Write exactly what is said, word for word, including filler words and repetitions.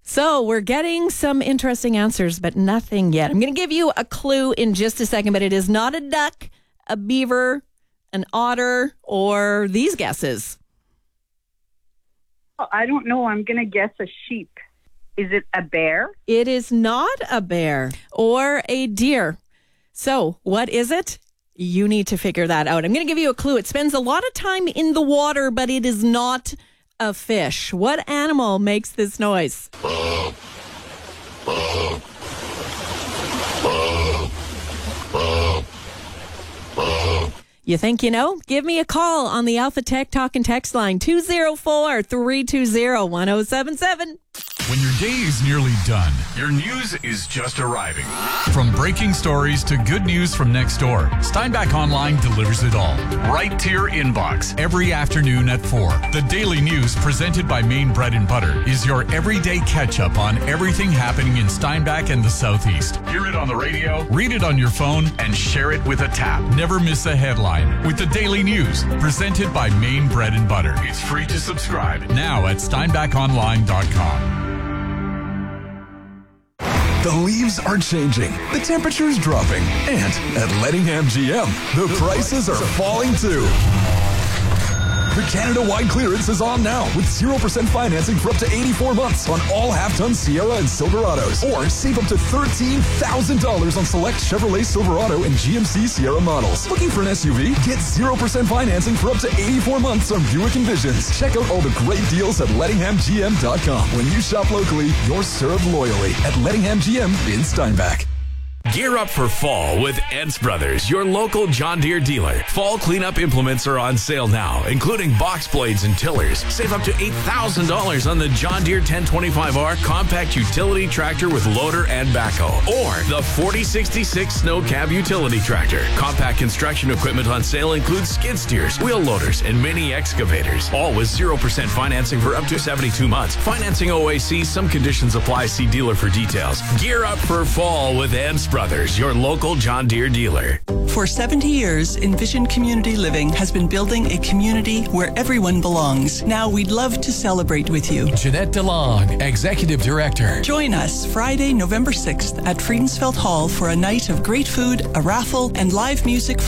So we're getting some interesting answers, but nothing yet. I'm going to give you a clue in just a second, but it is not a duck, a beaver, an otter, or these guesses. Oh, I don't know. I'm going to guess a sheep. Is it a bear? It is not a bear or a deer. So what is it? You need to figure that out. I'm going to give you a clue. It spends a lot of time in the water, but it is not a fish. What animal makes this noise? You think you know? Give me a call on the Alpha Tech Talk and Text line two oh four, three two oh, one oh seven seven. When your day is nearly done, your news is just arriving. From breaking stories to good news from next door, Steinbach Online delivers it all, right to your inbox every afternoon at four. The Daily News, presented by Maine Bread and Butter, is your everyday catch-up on everything happening in Steinbach and the Southeast. Hear it on the radio, read it on your phone, and share it with a tap. Never miss a headline with the Daily News, presented by Maine Bread and Butter. It's free to subscribe now at steinbach online dot com. The leaves are changing, the temperature's dropping, and at Lettingham G M, the prices are falling too. The Canada-wide clearance is on now with zero percent financing for up to eighty-four months on all half-ton Sierra and Silverados. Or save up to thirteen thousand dollars on select Chevrolet Silverado and G M C Sierra models. Looking for an S U V? Get zero percent financing for up to eighty-four months on Buick Envisions. Check out all the great deals at lettingham g m dot com. When you shop locally, you're served loyally at Lettingham G M in Steinbach. Gear up for fall with Ents Brothers, your local John Deere dealer. Fall cleanup implements are on sale now, including box blades and tillers. Save up to eight thousand dollars on the John Deere ten twenty-five R compact utility tractor with loader and backhoe. Or the forty sixty-six Snow Cab utility tractor. Compact construction equipment on sale includes skid steers, wheel loaders, and mini excavators. All with zero percent financing for up to seventy-two months. Financing O A C, some conditions apply. See dealer for details. Gear up for fall with Ents Brothers, your local John Deere dealer. For seventy years, Envision Community Living has been building a community where everyone belongs. Now we'd love to celebrate with you. Jeanette DeLong, Executive Director. Join us Friday, November sixth at Friedensfeld Hall for a night of great food, a raffle, and live music from